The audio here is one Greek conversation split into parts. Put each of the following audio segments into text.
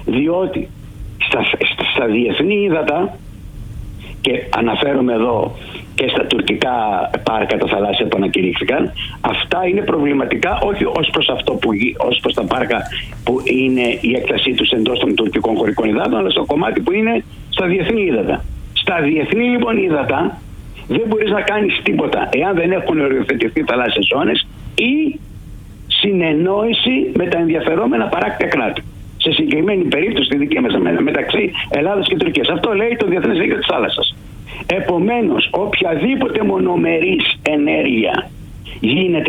διότι στα διεθνή ύδατα, και αναφέρομαι εδώ και στα τουρκικά πάρκα, τα θαλάσσια που ανακηρύχθηκαν, αυτά είναι προβληματικά όχι ως προς τα πάρκα που είναι η έκτασή τους εντός των τουρκικών χωρικών υδάτων, αλλά στο κομμάτι που είναι στα διεθνή ύδατα. Στα διεθνή λοιπόν ύδατα δεν μπορείς να κάνεις τίποτα εάν δεν έχουν οριοθετηθεί θαλάσσιες ζώνες ή συνεννόηση με τα ενδιαφερόμενα παράκτια κράτη. Σε συγκεκριμένη περίπτωση, στη δική μας, μεταξύ Ελλάδας και Τουρκίας. Αυτό λέει το Διεθνές Δίκαιο της Θάλασσας. Επομένως, οποιαδήποτε μονομερής ενέργεια γίνεται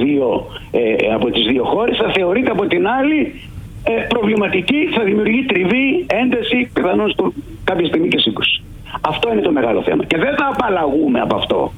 από τις δύο χώρες θα θεωρείται από την άλλη προβληματική, θα δημιουργεί τριβή, ένταση, πιθανώς κάποια στιγμή και σύγκρουση. Αυτό είναι το μεγάλο θέμα. Και δεν θα απαλλαγούμε από αυτό.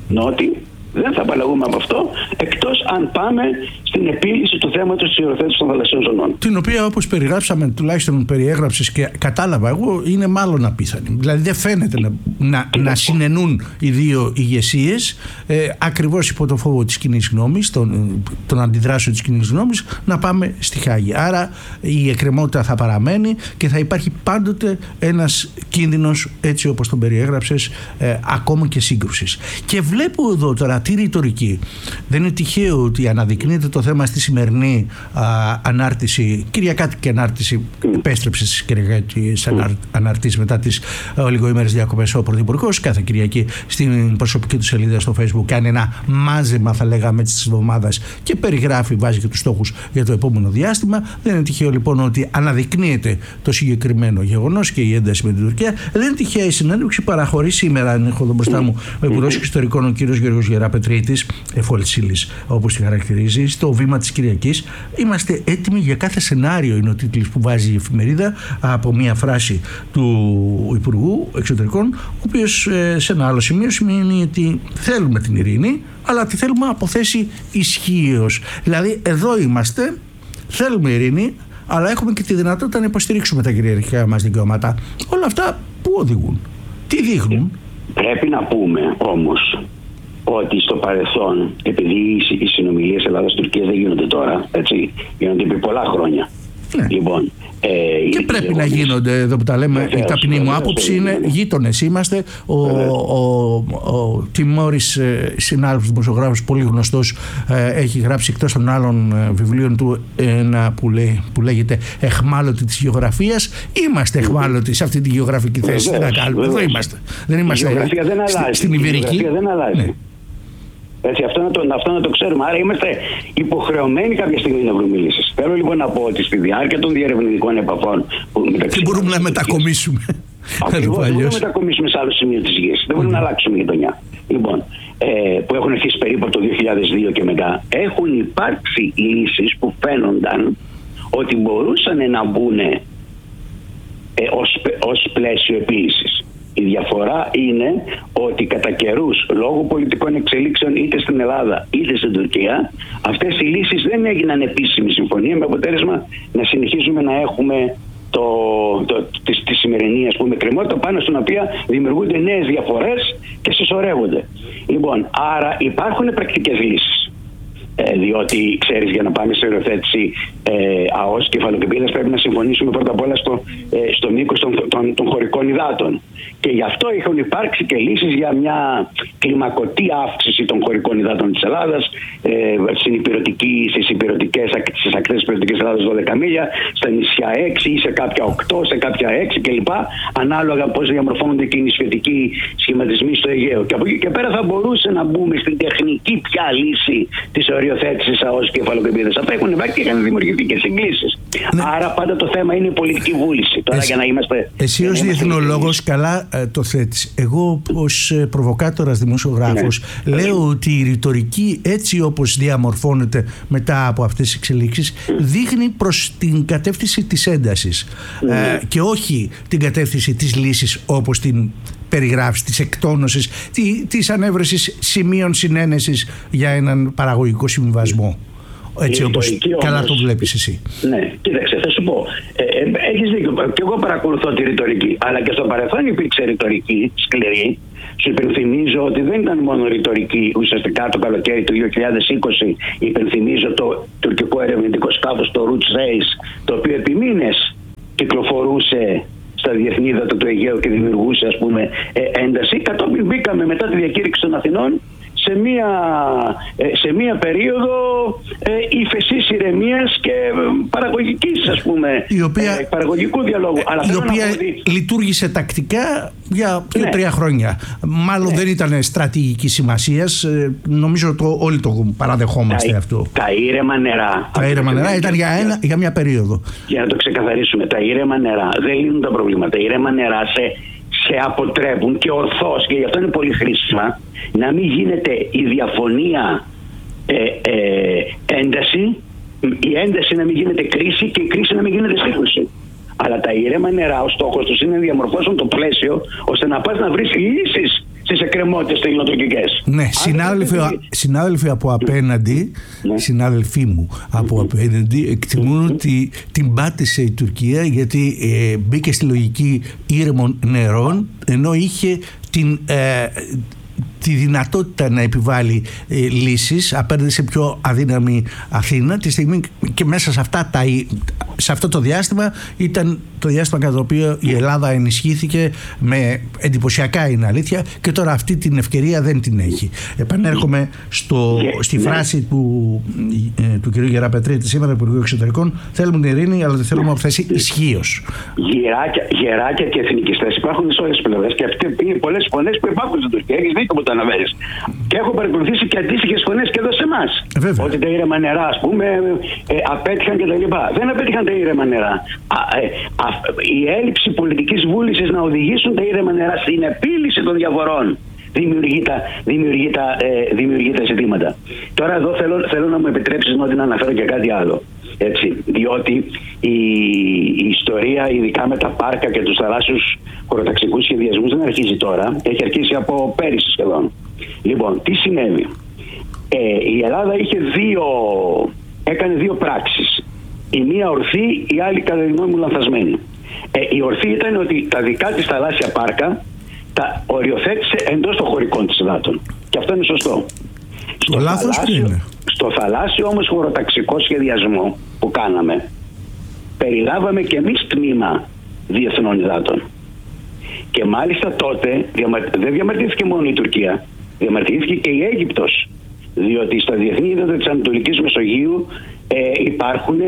Δεν θα απαλλαγούμε από αυτό, εκτός αν πάμε στην επίλυση του θέματος της οριοθέτησης των θαλασσίων ζωνών. Την οποία, όπως περιγράψαμε, τουλάχιστον περιέγραψες και κατάλαβα εγώ, είναι μάλλον απίθανη. Δηλαδή δεν φαίνεται να συνενούν οι δύο ηγεσίες, ακριβώς υπό το φόβο της κοινής γνώμης, των αντιδράσεων της κοινής γνώμης, να πάμε στη Χάγη. Άρα η εκκρεμότητα θα παραμένει και θα υπάρχει πάντοτε ένας κίνδυνος, έτσι όπως τον περιέγραψες, ακόμα και σύγκρουσης. Και βλέπω εδώ τώρα τη ρητορική. Δεν είναι τυχαίο ότι αναδεικνύεται το θέμα στη σημερινή ανάρτηση, κυριακάτικη ανάρτηση, επέστρεψε στις κυριακάτικες αναρτήσεις μετά τις λιγοήμερες διακοπές ο Πρωθυπουργός. Κάθε Κυριακή στην προσωπική του σελίδα στο Facebook κάνει ένα μάζεμα, θα λέγαμε, της εβδομάδας και περιγράφει, βάζει και τους στόχους για το επόμενο διάστημα. Δεν είναι τυχαίο λοιπόν ότι αναδεικνύεται το συγκεκριμένο γεγονός και η ένταση με την Τουρκία. Δεν είναι τυχαία η συνέντευξη παραχωρεί σήμερα, αν έχω εδώ μπροστά μου, ο Υπουργός Εξωτερικών, ο κ. Γιώργος Γεραπετρίτης, εφόλης ύλης, όπως τη χαρακτηρίζει, στο βήμα της Κυριακής. Είμαστε έτοιμοι για κάθε σενάριο, είναι ο τίτλος που βάζει η εφημερίδα, από μια φράση του Υπουργού Εξωτερικών, ο οποίος σε ένα άλλο σημείο σημαίνει ότι θέλουμε την ειρήνη, αλλά τη θέλουμε από θέση ισχύως. Δηλαδή, εδώ είμαστε, θέλουμε ειρήνη, αλλά έχουμε και τη δυνατότητα να υποστηρίξουμε τα κυριαρχικά μας δικαιώματα. Όλα αυτά πού οδηγούν, τι δείχνουν? Πρέπει να πούμε όμως ότι στο παρελθόν, επειδή οι συνομιλίες Ελλάδας-Τουρκίας δεν γίνονται τώρα, έτσι, γίνονται επί πολλά χρόνια. Ναι. Λοιπόν, και πρέπει να γίνονται, εδώ που τα λέμε, η ταπεινή μου άποψη είναι γείτονες είμαστε. Ο Τιμώρης, συνάδελφος δημοσιογράφος, πολύ γνωστός, έχει γράψει εκτός των άλλων βιβλίων του ένα που λέγεται «Εχμάλωτοι της γεωγραφίας». Είμαστε εχμάλωτοι σε αυτή τη γεωγραφική θέση. Τι να κάνουμε, εδώ είμαστε. Δεν είμαστε στην Ιβηρική. Δεν αλλάζει. Ναι. Έτσι, αυτό να το ξέρουμε. Άρα είμαστε υποχρεωμένοι κάποια στιγμή να βρούμε λύσεις. Θέλω λοιπόν να πω ότι στη διάρκεια των διερευνητικών επαφών. Δεν μπορούμε να μετακομίσουμε. Δεν μπορούμε να μετακομίσουμε σε άλλο σημείο της γης. Δεν μπορούμε να αλλάξουμε γειτονιά. Λοιπόν, που έχουν αρχίσει περίπου από το 2002 και μετά, έχουν υπάρξει λύσεις που φαίνονταν ότι μπορούσαν να μπουν ως πλαίσιο επίλυσης. Η διαφορά είναι ότι κατά καιρούς, λόγω πολιτικών εξελίξεων είτε στην Ελλάδα είτε στην Τουρκία, αυτές οι λύσεις δεν έγιναν επίσημη συμφωνία, με αποτέλεσμα να συνεχίζουμε να έχουμε τη σημερινή, ας πούμε, κρεμότητα, πάνω στην οποία δημιουργούνται νέες διαφορές και συσσωρεύονται. Λοιπόν, άρα υπάρχουν πρακτικές λύσεις. Διότι ξέρεις, για να πάμε σε οριοθέτηση ΑΟΣ κεφαλοκρηπίδας πρέπει να συμφωνήσουμε πρώτα απ' όλα στο μήκος των χωρικών υδάτων. Και γι' αυτό έχουν υπάρξει και λύσεις για μια κλιμακωτή αύξηση των χωρικών υδάτων της Ελλάδας, στις ακτές της υπηρετικής Ελλάδας 12 μίλια, στα νησιά 6 ή σε κάποια 8, σε κάποια 6 κλπ. Ανάλογα πώς διαμορφώνονται και οι νησιωτικοί σχηματισμοί στο Αιγαίο. Και από εκεί και πέρα θα μπορούσε να μπούμε στην τεχνική πια λύση της οριοθέτησης ΑΟΣ κεφαλοκρηπίδας. Αυτά έχουν υπάρξει και είχαν δημιουργηθεί και συγκλήσεις. Ναι. Άρα πάντα το θέμα είναι η πολιτική βούληση. Τώρα, για να είμαστε. Εσύ ως διεθνολόγος καλά το θέτεις. Εγώ ως προβοκάτορας δημοσιογράφος λέω ότι η ρητορική, έτσι όπως διαμορφώνεται μετά από αυτές τις εξελίξεις, δείχνει προς την κατεύθυνση της έντασης και όχι την κατεύθυνση της λύσης όπως την περιγράφεις, της εκτόνωσης, της ανέβρεσης σημείων συνένεσης για έναν παραγωγικό συμβιβασμό. Έτσι όπως καλά το βλέπεις εσύ. Ναι, κοίταξε, θα σου πω. Έχεις δίκιο. Και εγώ παρακολουθώ τη ρητορική. Αλλά και στο παρελθόν υπήρξε ρητορική σκληρή. Σου υπενθυμίζω ότι δεν ήταν μόνο ρητορική. Ουσιαστικά το καλοκαίρι του 2020 υπενθυμίζω το τουρκικό ερευνητικό σκάφος, το Roots Race, το οποίο επί μήνες κυκλοφορούσε στα διεθνή ύδατα του Αιγαίου και δημιουργούσε, ας πούμε, ένταση. Κατόπιν μπήκαμε μετά τη διακήρυξη των Αθηνών σε μία περίοδο ύφεσης, ηρεμίας και παραγωγικής, ας πούμε, παραγωγικού διαλόγου. Η οποία λειτουργήσε τακτικά για 2-3 χρόνια. Μάλλον δεν ήταν στρατηγική σημασίας. Νομίζω όλοι το παραδεχόμαστε αυτό. Τα ήρεμα νερά. Τα ήρεμα νερά ήταν για μια περίοδο. Για να το ξεκαθαρίσουμε, τα ήρεμα νερά δεν λύνουν τα προβλήματα. Τα ήρεμα νερά σε αποτρέπουν και ορθώς, και γι' αυτό είναι πολύ χρήσιμα, να μην γίνεται η διαφωνία ένταση, η ένταση να μην γίνεται κρίση και η κρίση να μην γίνεται σύγκρουση. Αλλά τα ήρεμα νερά, ο στόχος τους είναι να διαμορφώσουν το πλαίσιο ώστε να πας να βρεις λύσεις στις εκκρεμότητες τελειοτουργικές. Ναι, συνάδελφοι από απέναντι, συνάδελφοί μου από απέναντι, εκτιμούν ότι την πάτησε η Τουρκία γιατί μπήκε στη λογική ήρεμων νερών, ενώ είχε τη δυνατότητα να επιβάλλει λύσεις απέναντι σε πιο αδύναμη Αθήνα, τη στιγμή και μέσα σε αυτό το διάστημα ήταν το διάστημα κατά το οποίο η Ελλάδα ενισχύθηκε με εντυπωσιακά, είναι αλήθεια, και τώρα αυτή την ευκαιρία δεν την έχει. Επανέρχομαι στη φράση του κ. Γεραπετρίτη σήμερα, Υπουργού Εξωτερικών: θέλουμε την ειρήνη, αλλά δεν θέλουμε από θέση ισχύως. Γεράκια και εθνικιστές υπάρχουν σε όλες τις πλευρές, και αυτές είναι πολλές φωνές που υπάρχουν στην Τουρκία. Έχεις δίκιο που το αναφέρεις. Και έχω παρακολουθήσει και αντίστοιχες φωνές και εδώ σε εμάς. Ότι τα ήρεμα νερά, ας πούμε, απέτυχαν κτλ. Δεν απέτυχαν τα ήρεμα νερά. Η έλλειψη πολιτικής βούλησης να οδηγήσουν τα ήρεμα νερά στην επίλυση των διαφορών δημιουργεί τα ζητήματα. Τώρα εδώ θέλω να μου επιτρέψεις να αναφέρω και κάτι άλλο. Έτσι, διότι η ιστορία, ειδικά με τα πάρκα και τους θαλάσσιους χωροταξικούς σχεδιασμούς, δεν αρχίζει τώρα, έχει αρχίσει από πέρυσι σχεδόν. Λοιπόν, τι συνέβη? Η Ελλάδα έκανε δύο πράξεις. Η μία ορθή, η άλλη κατά τη γνώμη μου λανθασμένη. Η ορθή ήταν ότι τα δικά της θαλάσσια πάρκα τα οριοθέτησε εντός των χωρικών της υδάτων. Και αυτό είναι σωστό. Το λάθος τι είναι? Στο θαλάσσιο όμως χωροταξικό σχεδιασμό που κάναμε, περιλάβαμε και εμείς τμήμα διεθνών υδάτων. Και μάλιστα τότε δεν διαμαρτυρήθηκε μόνο η Τουρκία, διαμαρτυρήθηκε και η Αίγυπτος. Διότι στα διεθνή ύδατα της Ανατολικής Μεσογείου υπάρχουν,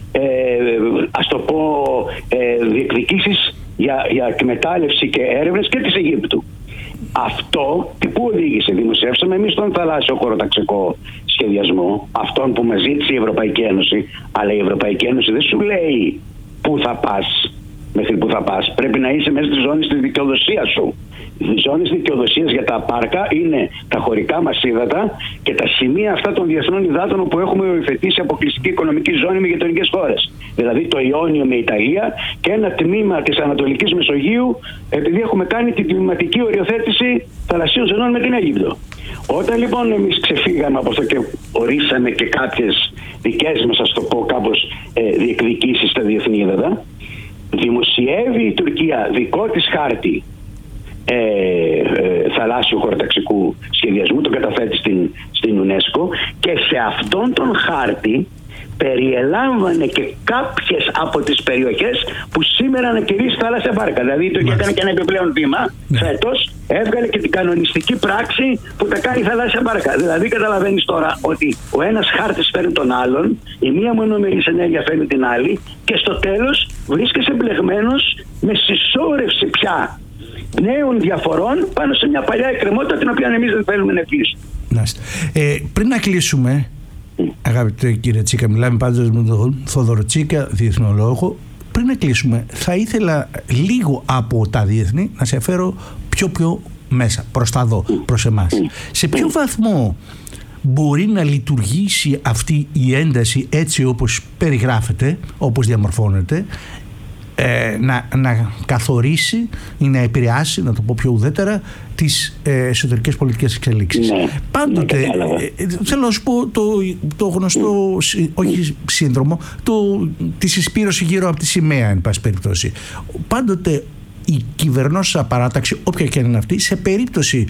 ας το πω, διεκδικήσεις για εκμετάλλευση και έρευνες και της Αιγύπτου. Αυτό πού οδήγησε? Δημοσιεύσαμε εμείς τον θαλάσσιο χωροταξικό σχεδιασμό, αυτόν που μας ζήτησε η Ευρωπαϊκή Ένωση, αλλά η Ευρωπαϊκή Ένωση δεν σου λέει πού θα πας, μέχρι πού θα πας. Πρέπει να είσαι μέσα στις ζώνες της δικαιοδοσίας σου. Οι ζώνες δικαιοδοσίας για τα πάρκα είναι τα χωρικά μας ύδατα και τα σημεία αυτά των διεθνών υδάτων όπου έχουμε οριοθετήσει αποκλειστική οικονομική ζώνη με γειτονικές χώρες. Δηλαδή το Ιόνιο με Ιταλία και ένα τμήμα της Ανατολικής Μεσογείου, επειδή έχουμε κάνει την κλιματική οριοθέτηση θαλασσίων ζωνών με την Αίγυπτο. Όταν λοιπόν εμείς ξεφύγαμε από αυτό και ορίσαμε και κάποιες δικές μας, ας το πω κάπως, διεκδικήσεις στα διεθνή ύδατα, δημοσιεύει η Τουρκία δικό της χάρτη θαλάσσιου χωροταξικού σχεδιασμού, τον καταθέτει στην UNESCO, και σε αυτόν τον χάρτη περιελάμβανε και κάποιες από τις περιοχές που σήμερα ανακηρύσσει θαλάσσια πάρκα. Δηλαδή το έκανε και ένα επιπλέον βήμα φέτος, έβγαλε και την κανονιστική πράξη που τα κάνει θαλάσσια πάρκα. Δηλαδή καταλαβαίνεις τώρα ότι ο ένας χάρτης φέρνει τον άλλον, η μία μονομερής ενέργεια φέρνει την άλλη, και στο τέλος βρίσκεσαι μπλεγμένος με συσσόρευση πια νέων διαφορών πάνω σε μια παλιά εκκρεμότητα την οποία εμείς δεν θέλουμε να κλείσουμε. Πριν να κλείσουμε, αγαπητέ κύριε Τσίκα, μιλάμε πάντως με τον Θόδωρο Τσίκα, διεθνολόγο. Πριν να κλείσουμε, θα ήθελα λίγο από τα διεθνή να σε φέρω πιο μέσα, προς τα δω, προς εμάς. Σε ποιο βαθμό μπορεί να λειτουργήσει αυτή η ένταση έτσι όπως περιγράφεται, όπως διαμορφώνεται, να καθορίσει ή να επηρεάσει, να το πω πιο ουδέτερα, τις εσωτερικές πολιτικές εξελίξεις? Πάντοτε θέλω να σου πω το γνωστό, όχι σύνδρομο, τη συσπήρωση γύρω από τη σημαία, εν πάση περιπτώσει. Πάντοτε η κυβερνώσα παράταξη, όποια και είναι αυτή, σε περίπτωση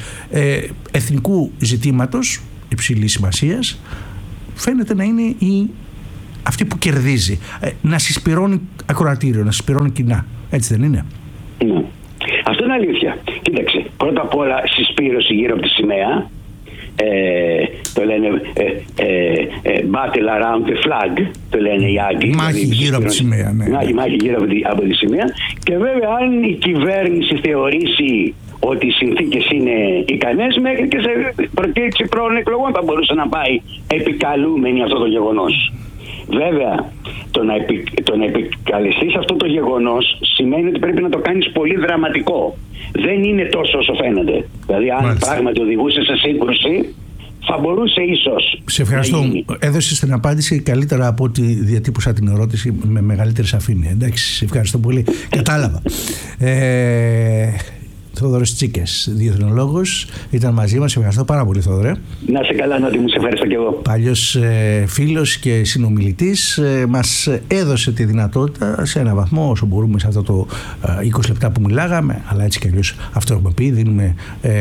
εθνικού ζητήματος υψηλής σημασίας, φαίνεται να είναι η αυτή που κερδίζει, να συσπηρώνει ακροατήριο, να συσπηρώνει κοινά. Έτσι δεν είναι? Ναι. Αυτό είναι αλήθεια. Κοίταξε, πρώτα απ' όλα συσπήρωση γύρω από τη σημαία. Το λένε battle around the flag, το λένε οι Άγγλοι. Μάχη γύρω από τη σημαία. Ναι. Μάχη γύρω από τη σημαία. Και βέβαια, αν η κυβέρνηση θεωρήσει ότι οι συνθήκες είναι ικανές, μέχρι και σε προκήρυξη πρώην εκλογών θα μπορούσε να πάει επικαλούμενη αυτό το γεγονός. Βέβαια, το να επικαλεστείς αυτό το γεγονός σημαίνει ότι πρέπει να το κάνεις πολύ δραματικό. Δεν είναι τόσο όσο φαίνεται. Δηλαδή, αν πράγματι οδηγούσε σε σύγκρουση, θα μπορούσε ίσως. Σε ευχαριστώ. Έδωσες την απάντηση καλύτερα από ότι διατύπωσα την ερώτηση με μεγαλύτερη σαφήνεια. Εντάξει, σε ευχαριστώ πολύ. Κατάλαβα. Θόδωρος Τσίκες, διεθνολόγος, ήταν μαζί μας. Ευχαριστώ πάρα πολύ, Θόδωρε. Να είσαι καλά, Νότι μου, σε ευχαριστώ και εγώ. Παλιός φίλος και συνομιλητής, μας έδωσε τη δυνατότητα σε ένα βαθμό, όσο μπορούμε, σε αυτό το 20 λεπτά που μιλάγαμε, αλλά έτσι κι αλλιώς αυτό έχουμε πει, δίνουμε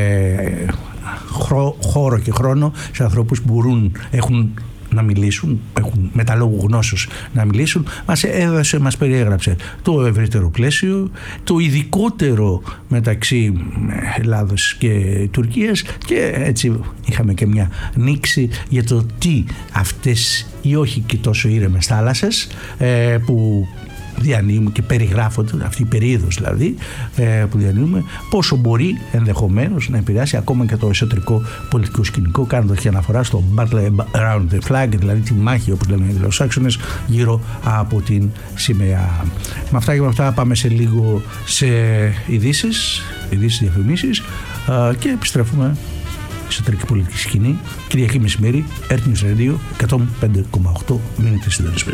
χώρο και χρόνο σε ανθρώπους που έχουν να μιλήσουν, έχουν με τα λόγου γνώσεως να μιλήσουν. Μας έδωσε, μας περιέγραψε το ευρύτερο πλαίσιο, το ειδικότερο μεταξύ Ελλάδος και Τουρκίας, και έτσι είχαμε και μια νήξη για το τι αυτές οι όχι και τόσο ήρεμες θάλασσες που διανύουμε και περιγράφονται, αυτή η περίοδος δηλαδή που διανύουμε, πόσο μπορεί ενδεχομένως να επηρεάσει ακόμα και το εσωτερικό πολιτικό σκηνικό, κάνοντας και αναφορά στο battle around the flag, δηλαδή τη μάχη, όπως λένε οι Αγγλοσάξονες, γύρω από την σημαία. Με αυτά και με αυτά πάμε σε λίγο σε ειδήσεις, διαφημίσεις, και επιστρέφουμε εσωτερική πολιτική σκηνή, Κυριακή μεσημέρι, Earth News Radio 105,8. Μείνετε συντονισμένοι.